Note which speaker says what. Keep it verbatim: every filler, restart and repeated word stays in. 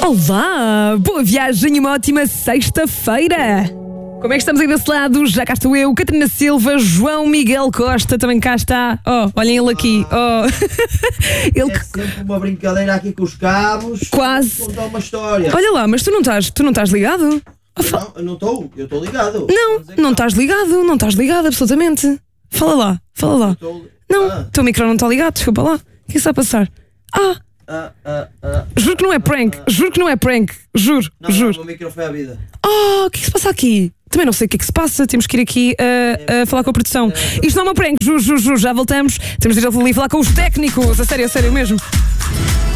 Speaker 1: Olá, boa viagem e uma ótima sexta-feira. Como é que estamos aí desse lado? Já cá estou eu, Catarina Silva, João Miguel Costa, também cá está. Oh, olhem ele aqui. Oh. ele
Speaker 2: É sempre uma brincadeira aqui com os cabos.
Speaker 1: Quase.
Speaker 2: Contar uma história.
Speaker 1: Olha lá, mas tu não estás, tu não estás ligado?
Speaker 2: Não, eu não estou, eu estou ligado.
Speaker 1: Não, não estás ligado, não estás ligado, absolutamente. Fala lá, fala lá.
Speaker 2: Tô...
Speaker 1: Não,
Speaker 2: Ah.
Speaker 1: o teu micro não está ligado, desculpa lá. O que é que está a passar? Ah,
Speaker 2: Ah, ah, ah.
Speaker 1: juro que não é prank, juro que não é prank, juro,
Speaker 2: Não,
Speaker 1: juro.
Speaker 2: não, o meu micro foi à vida.
Speaker 1: Oh, o que é que se passa aqui? Também não sei o que é que se passa, temos que ir aqui uh, a falar com a produção. Isto não é uma prank, juro, juro, juro, já voltamos. Temos de ir ali falar com os técnicos, a sério, a sério mesmo.